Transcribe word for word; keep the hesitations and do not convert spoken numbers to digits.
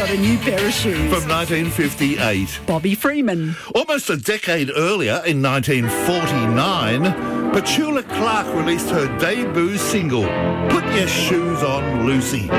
got a new pair of shoes. From nineteen fifty-eight. Bobby Freeman. Almost a decade earlier, in nineteen forty-nine, Petula Clark released her debut single, Put Your Shoes On, Lucy.